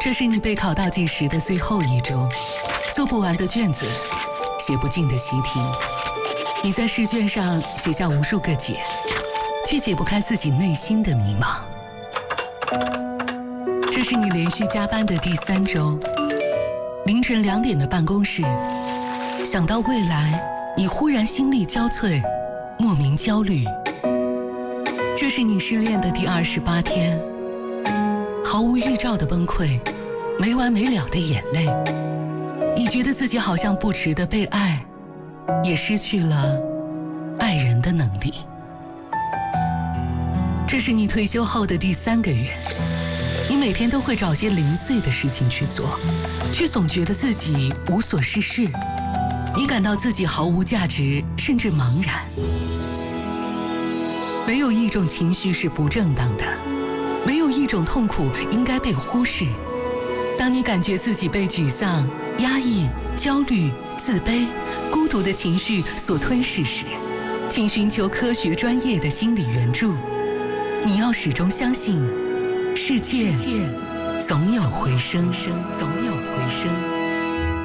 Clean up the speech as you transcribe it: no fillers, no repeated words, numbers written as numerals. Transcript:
这是你备考倒计时的最后一周，做不完的卷子，写不尽的习题。你在试卷上写下无数个解，却解不开自己内心的迷茫。这是你连续加班的第3周，凌晨2点的办公室，想到未来，你忽然心力交瘁，莫名焦虑。这是你失恋的第28天，毫无预兆的崩溃，没完没了的眼泪。你觉得自己好像不值得被爱，也失去了爱人的能力。这是你退休后的第3个月，你每天都会找些零碎的事情去做，却总觉得自己无所事事。你感到自己毫无价值，甚至茫然。没有一种情绪是不正当的，没有一种痛苦应该被忽视。当你感觉自己被沮丧、压抑、焦虑、自卑、孤独的情绪所吞噬时，请寻求科学专业的心理援助。你要始终相信，世界总有回声，总有回声。